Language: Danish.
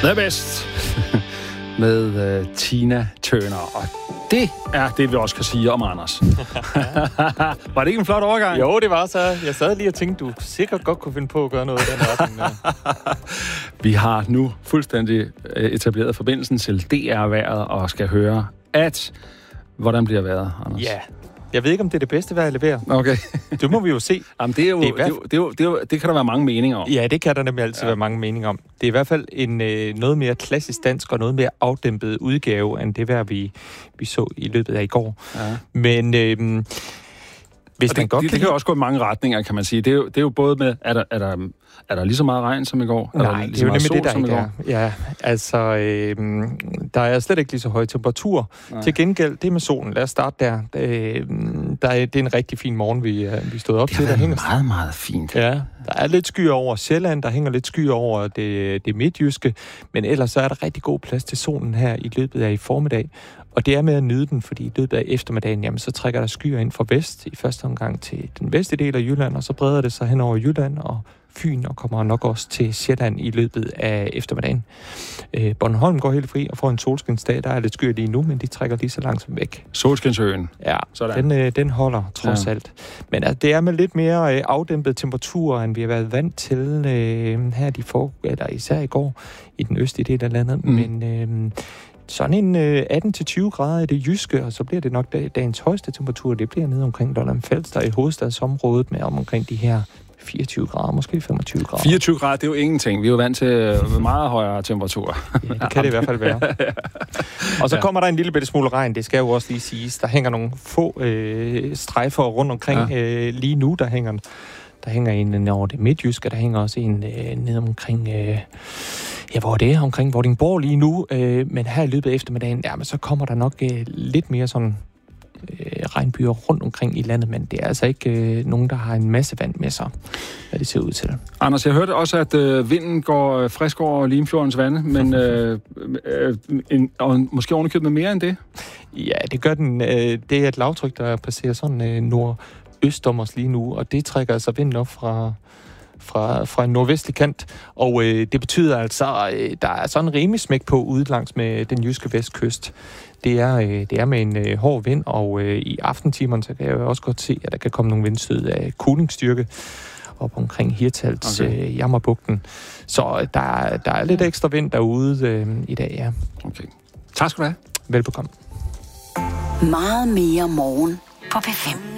The Best med Tina Turner. Og det er det, vi også kan sige om Anders. Var det ikke en flot overgang? Jo, det var så. Jeg sad lige og tænkte, du sikkert godt kunne finde på at gøre noget i den retning. Vi har nu fuldstændig etableret forbindelsen til DR-vejret og skal høre, hvordan bliver vejret, Anders? Ja. Jeg ved ikke, om det er det bedste vejr, jeg leverer. Okay. Det må vi jo se. Jamen, det kan der være mange meninger om. Ja, det kan der nemlig altid være mange meninger om. Det er i hvert fald en noget mere klassisk dansk og noget mere afdæmpet udgave end det vejr, vi så i løbet af i går. Ja. Men hvis man godt det kan jo også gå i mange retninger, kan man sige. Det er jo både med, er der lige så meget regn som i går? Nej, det er jo nemlig det, der ikke er. Ja, altså, der er slet ikke lige så høj temperatur. Nej. Til gengæld, det med solen, lad os starte der. Det er en rigtig fin morgen, vi stod op til. Det er meget, meget fint. Ja, der er lidt skyer over Sjælland, der hænger lidt skyer over det midtjyske, men ellers så er der rigtig god plads til solen her i løbet af i formiddag. Og det er med at nyde den, fordi i løbet af eftermiddagen, jamen, så trækker der skyer ind fra vest i første omgang til den vestlige del af Jylland, og så breder det sig hen over Jylland og Fyn, og kommer nok også til Sjælland i løbet af eftermiddagen. Bornholm går helt fri og får en solskinsdag. Der er lidt skyer lige nu, men de trækker lige så langsomt væk. Solskinsøen. Ja, den holder trods alt. Men altså, det er med lidt mere afdæmpet temperatur, end vi har været vant til her især i går i den østlige del af landet. Men sådan en 18-20 grader i det jyske, og så bliver det nok dagens højeste temperatur. Det bliver nede omkring Lolland-Falster i hovedstadsområdet med omkring de her 24 grader, måske 25 grader. 24 grader, det er jo ingenting. Vi er jo vant til meget højere temperaturer. Ja, det kan det i hvert fald være. Og så kommer der en lille bitte smule regn, det skal jo også lige siges. Der hænger nogle få strejfer rundt omkring lige nu. Der hænger en over det midtjyske, der hænger også en ned omkring hvor det er, omkring Vordingborg lige nu. Men her i løbet af eftermiddagen, men så kommer der nok lidt mere sådan regnbyer rundt omkring i landet, men det er altså ikke nogen, der har en masse vand med sig, hvad det ser ud til. Anders, jeg hørte også, at vinden går frisk over Limfjordens vande, men og måske ovenikøbet med mere end det? Ja, det gør den. Det er et lavtryk, der passerer sådan nordøst om os lige nu, og det trækker altså vinden op fra en nordvestlig kant, og det betyder altså, der er sådan en rimelig smæk på ude langs med den jyske vestkyst. Det er med en hård vind, og i aftentimerne, så kan jeg også godt se, at der kan komme nogle vindstød af kulingsstyrke op omkring Hirtshals, Jammerbugten. Så der er lidt ekstra vind derude i dag, ja. Okay. Tak skal du have. Velbekomme. Meget mere morgen på P5.